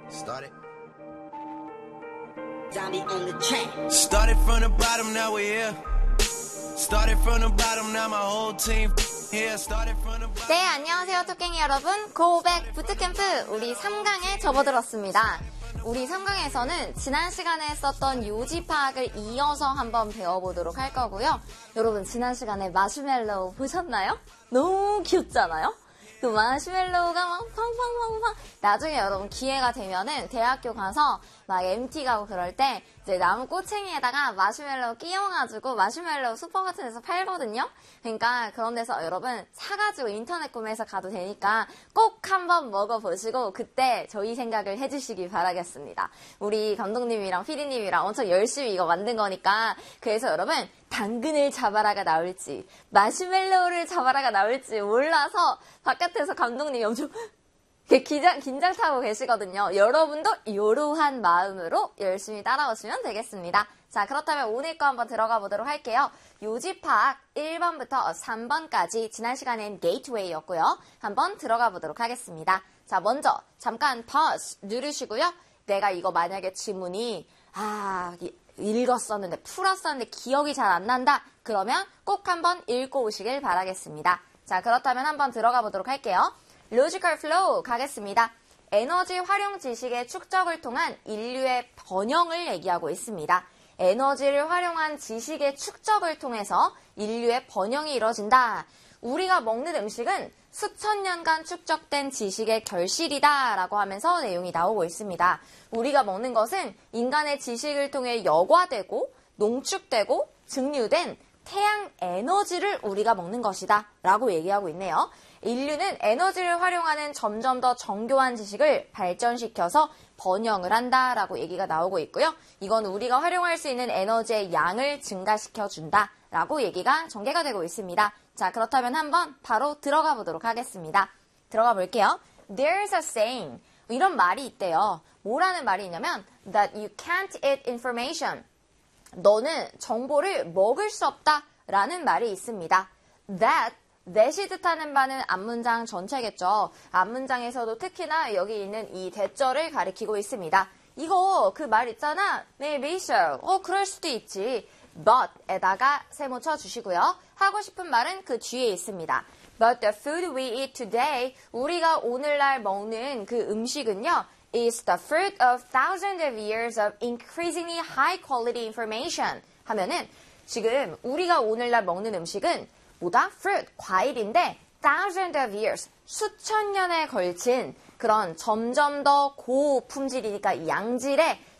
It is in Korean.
Started. Zombie on the track. Started from the bottom, now we're here. Started from the bottom, now my whole team here. Started from the bottom. 네, 안녕하세요, 토깽이 여러분. 고백 부트캠프 우리 3강에 접어들었습니다. 우리 3강에서는 지난 시간에 했었던 요지 파악을 이어서 한번 배워보도록 할 거고요. 여러분, 지난 시간에 마시멜로우 보셨나요? 너무 귀엽잖아요? 그 마시멜로우가 막 팡팡팡팡. 나중에 여러분 기회가 되면은 대학교 가서 막 MT 가고 그럴 때 이제 나무 꼬챙이에다가 마시멜로우 끼워가지고 마시멜로우 슈퍼 같은 데서 팔거든요. 그러니까 그런 데서 여러분 사가지고 인터넷 구매해서 가도 되니까 꼭 한번 먹어보시고 그때 저희 생각을 해주시기 바라겠습니다. 우리 감독님이랑 피디님이랑 엄청 열심히 이거 만든 거니까 그래서 여러분 당근을 잡아라가 나올지 마시멜로우를 잡아라가 나올지 몰라서 바깥에서 감독님이 엄청 긴장 타고 계시거든요. 여러분도 이러한 마음으로 열심히 따라오시면 되겠습니다. 자, 그렇다면 오늘 거 한번 들어가 보도록 할게요. 요지 파악 1번부터 3번까지 지난 시간엔 게이트웨이였고요. 한번 들어가 보도록 하겠습니다. 자, 먼저 잠깐 pause 누르시고요. 내가 이거 만약에 지문이 읽었었는데 풀었었는데 기억이 잘 안 난다. 그러면 꼭 한번 읽고 오시길 바라겠습니다. 자, 그렇다면 한번 들어가 보도록 할게요. 로지컬 플로우 가겠습니다. 에너지 활용 지식의 축적을 통한 인류의 번영을 얘기하고 있습니다. 에너지를 활용한 지식의 축적을 통해서 인류의 번영이 이뤄진다. 우리가 먹는 음식은 수천 년간 축적된 지식의 결실이다 라고 하면서 내용이 나오고 있습니다. 우리가 먹는 것은 인간의 지식을 통해 여과되고 농축되고 증류된 태양 에너지를 우리가 먹는 것이다 라고 얘기하고 있네요. 인류는 에너지를 활용하는 점점 더 정교한 지식을 발전시켜서 번영을 한다라고 얘기가 나오고 있고요. 이건 우리가 활용할 수 있는 에너지의 양을 증가시켜준다 라고 얘기가 전개가 되고 있습니다. 자, 그렇다면 한번 바로 들어가 보도록 하겠습니다. 들어가 볼게요. There's a saying. 이런 말이 있대요. 뭐라는 말이 있냐면 that you can't eat information. 너는 정보를 먹을 수 없다 라는 말이 있습니다. that이 뜻하는 바는 앞문장 전체겠죠. 앞문장에서도 특히나 여기 있는 이 대절을 가리키고 있습니다. 이거 그 말 있잖아. Maybe so. 그럴 수도 있지. but에다가 세모 쳐주시고요. 하고 싶은 말은 그 뒤에 있습니다. But the food we eat today, 우리가 오늘날 먹는 그 음식은요. is the fruit of thousands of years of increasingly high quality information. 하면은 지금 우리가 오늘날 먹는 음식은 뭐다? fruit, 과일인데 thousands of years, 수천 년에 걸친 그런 점점 더 고품질이니까 양질의